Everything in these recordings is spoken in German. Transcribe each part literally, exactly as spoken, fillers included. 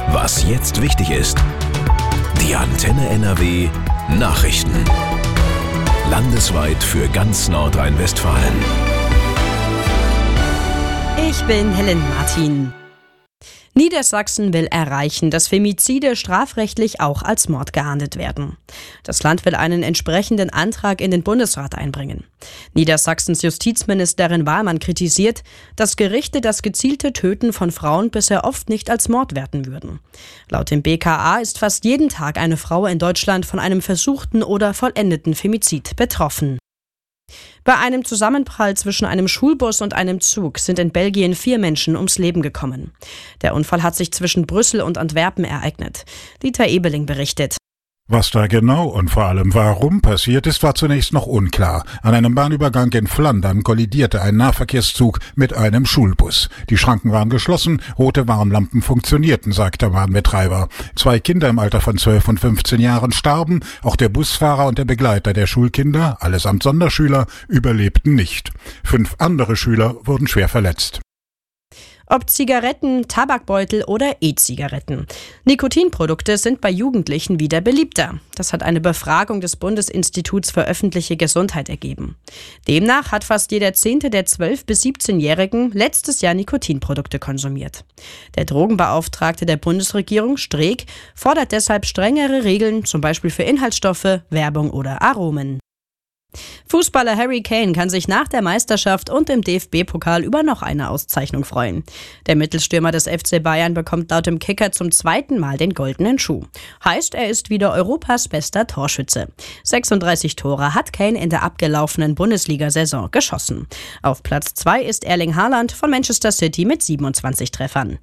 Was jetzt wichtig ist. Die Antenne N R W Nachrichten. Landesweit für ganz Nordrhein-Westfalen. Ich bin Helen Martin. Niedersachsen will erreichen, dass Femizide strafrechtlich auch als Mord geahndet werden. Das Land will einen entsprechenden Antrag in den Bundesrat einbringen. Niedersachsens Justizministerin Wahlmann kritisiert, dass Gerichte das gezielte Töten von Frauen bisher oft nicht als Mord werten würden. Laut dem B K A ist fast jeden Tag eine Frau in Deutschland von einem versuchten oder vollendeten Femizid betroffen. Bei einem Zusammenprall zwischen einem Schulbus und einem Zug sind in Belgien vier Menschen ums Leben gekommen. Der Unfall hat sich zwischen Brüssel und Antwerpen ereignet. Dieter Ebeling berichtet. Was da genau und vor allem warum passiert ist, war zunächst noch unklar. An einem Bahnübergang in Flandern kollidierte ein Nahverkehrszug mit einem Schulbus. Die Schranken waren geschlossen, rote Warnlampen funktionierten, sagt der Bahnbetreiber. Zwei Kinder im Alter von zwölf und fünfzehn Jahren starben, auch der Busfahrer und der Begleiter der Schulkinder, allesamt Sonderschüler, überlebten nicht. Fünf andere Schüler wurden schwer verletzt. Ob Zigaretten, Tabakbeutel oder E-Zigaretten. Nikotinprodukte sind bei Jugendlichen wieder beliebter. Das hat eine Befragung des Bundesinstituts für öffentliche Gesundheit ergeben. Demnach hat fast jeder Zehnte der zwölf- bis siebzehnjährigen letztes Jahr Nikotinprodukte konsumiert. Der Drogenbeauftragte der Bundesregierung, Streeck, fordert deshalb strengere Regeln, zum Beispiel für Inhaltsstoffe, Werbung oder Aromen. Fußballer Harry Kane kann sich nach der Meisterschaft und im D F B-Pokal über noch eine Auszeichnung freuen. Der Mittelstürmer des F C Bayern bekommt laut dem Kicker zum zweiten Mal den goldenen Schuh. Heißt, er ist wieder Europas bester Torschütze. sechsunddreißig Tore hat Kane in der abgelaufenen Bundesliga-Saison geschossen. Auf Platz zwei ist Erling Haaland von Manchester City mit siebenundzwanzig Treffern.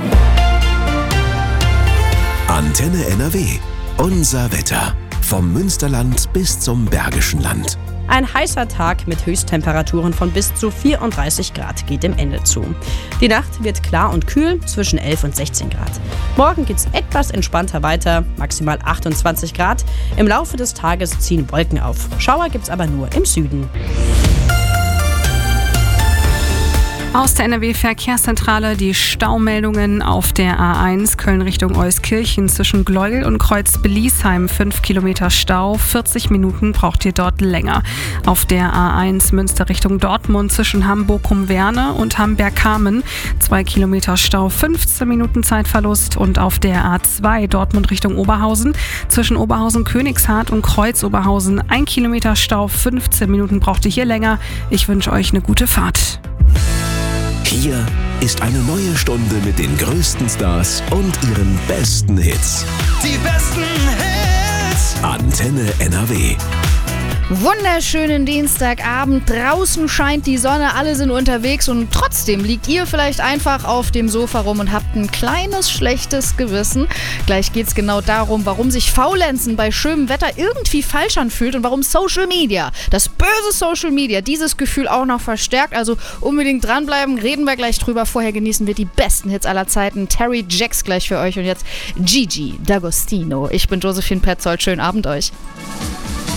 Antenne N R W. Unser Wetter. Vom Münsterland bis zum Bergischen Land. Ein heißer Tag mit Höchsttemperaturen von bis zu vierunddreißig Grad geht dem Ende zu. Die Nacht wird klar und kühl, zwischen elf und sechzehn Grad. Morgen geht's etwas entspannter weiter, maximal achtundzwanzig Grad. Im Laufe des Tages ziehen Wolken auf. Schauer gibt's aber nur im Süden. Aus der N R W-Verkehrszentrale die Staumeldungen auf der A eins Köln Richtung Euskirchen zwischen Gleuel und Kreuz-Beliesheim. fünf Kilometer Stau, vierzig Minuten braucht ihr dort länger. Auf der A eins Münster Richtung Dortmund zwischen Hamburg-Humwerne und Hamberg-Kamen. zwei Kilometer Stau, fünfzehn Minuten Zeitverlust. Und auf der A zwei Dortmund Richtung Oberhausen zwischen Oberhausen-Königshardt und Kreuz-Oberhausen. ein Kilometer Stau, fünfzehn Minuten braucht ihr hier länger. Ich wünsche euch eine gute Fahrt. Hier ist eine neue Stunde mit den größten Stars und ihren besten Hits. Die besten Hits. Antenne N R W. Wunderschönen Dienstagabend, draußen scheint die Sonne, alle sind unterwegs und trotzdem liegt ihr vielleicht einfach auf dem Sofa rum und habt ein kleines schlechtes Gewissen. Gleich geht's genau darum, warum sich Faulenzen bei schönem Wetter irgendwie falsch anfühlt und warum Social Media, das böse Social Media, dieses Gefühl auch noch verstärkt. Also unbedingt dranbleiben, reden wir gleich drüber. Vorher genießen wir die besten Hits aller Zeiten. Terry Jacks gleich für euch und jetzt Gigi D'Agostino. Ich bin Josephine Petzold, schönen Abend euch.